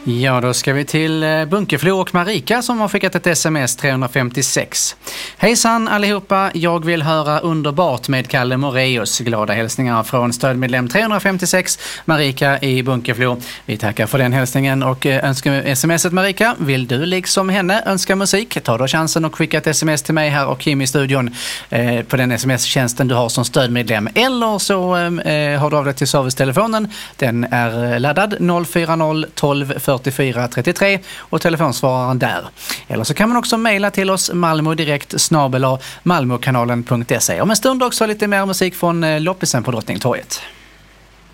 Ja, då ska vi till Bunkeflo och Marika som har skickat ett sms 356. Hejsan allihopa, jag vill höra Underbart med Kalle Moraeus. Glada hälsningar från stödmedlem 356, Marika i Bunkeflo. Vi tackar för den hälsningen och önskar smset Marika. Vill du liksom henne önska musik? Ta då chansen och skicka ett sms till mig här och Kim i studion på den sms-tjänsten du har som stödmedlem. Eller så har du av det till servicetelefonen. Den är laddad 040 12 44 33 och telefonsvararen där. Eller så kan man också mejla till oss malmodirekt@malmokanalen.se. Om en stund också lite mer musik från loppisen på Drottningtorget.